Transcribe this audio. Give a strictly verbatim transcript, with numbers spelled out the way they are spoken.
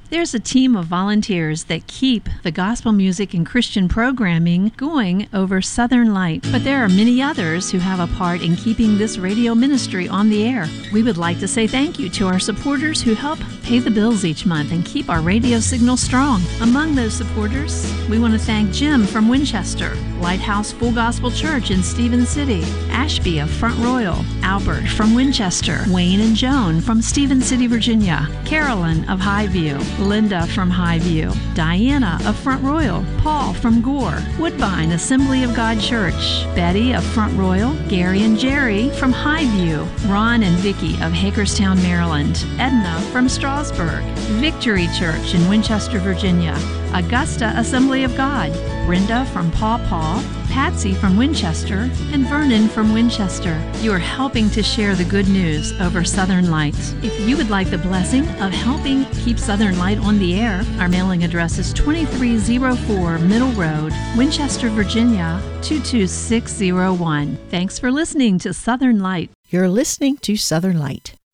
There's a team of volunteers that keep the gospel music and Christian programming going over Southern Light, but there are many others who have a part in keeping this radio ministry on the air. We would like to say thank you to our supporters who help pay the bills each month and keep our radio signal strong. Among those supporters, we want to thank Jim from Winchester, Lighthouse Full Gospel Church in Stephen City, Ashby of Front Royal, Albert from Winchester, Wayne and Joan from Stephen City, Virginia, Carolyn of Highview, Linda from Highview, Diana of Front Royal, Paul from Gore, Woodbine Assembly of God Church, Betty of Front Royal, Gary and Jerry from Highview, Ron and Vicki of Hagerstown, Maryland, Edna from Strasburg, Victory Church in Winchester, Virginia, Augusta Assembly of God, Brenda from Paw Paw, Patsy from Winchester, and Vernon from Winchester. You are helping to share the good news over Southern Light. If you would like the blessing of helping keep Southern Light on the air, our mailing address is twenty-three oh four Middle Road, Winchester, Virginia, two two six oh one. Thanks for listening to Southern Light. You're listening to Southern Light.